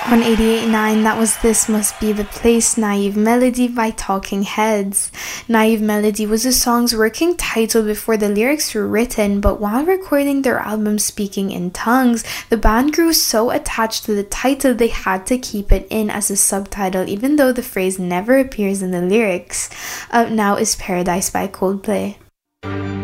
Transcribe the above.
On 88.9, that was This Must Be the Place, Naive Melody by Talking Heads. Naive Melody was the song's working title before the lyrics were written, but while recording their album Speaking in Tongues, the band grew so attached to the title they had to keep it in as a subtitle, even though the phrase never appears in the lyrics. Up now is Paradise by Coldplay.